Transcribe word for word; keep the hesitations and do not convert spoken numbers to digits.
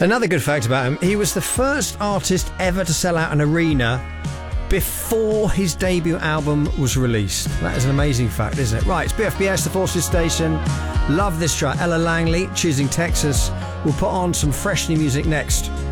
Another good fact about him, he was the first artist ever to sell out an arena before his debut album was released. That is an amazing fact, isn't it? Right, it's B F B S, the Forces Station. Love this track. Ella Langley, Choosing Texas. We'll put on some fresh new music next.